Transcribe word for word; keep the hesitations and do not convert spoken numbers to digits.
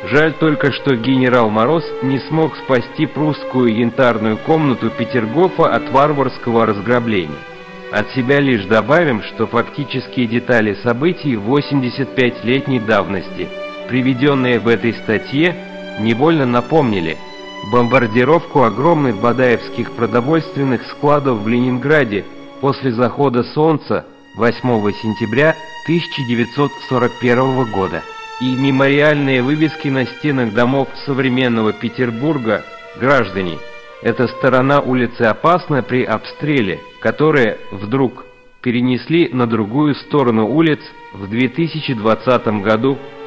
Жаль только, что генерал Мороз не смог спасти прусскую янтарную комнату Петергофа от варварского разграбления. От себя лишь добавим, что фактические детали событий восьмидесятипятилетней давности, приведенные в этой статье, невольно напомнили бомбардировку огромных бадаевских продовольственных складов в Ленинграде после захода солнца восьмого сентября тысяча девятьсот сорок первого года. И мемориальные вывески на стенах домов современного Петербурга: граждане, эта сторона улицы опасна при обстреле, которые вдруг перенесли на другую сторону улиц в две тысячи двадцатом году